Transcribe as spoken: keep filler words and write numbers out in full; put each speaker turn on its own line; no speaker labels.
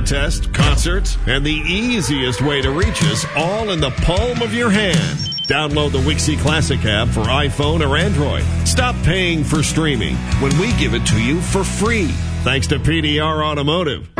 contest, concerts, and the easiest way to reach us all in the palm of your hand. Download the Wixie Classic app for iPhone or Android. Stop paying for streaming when we give it to you for free. Thanks to P D R Automotive.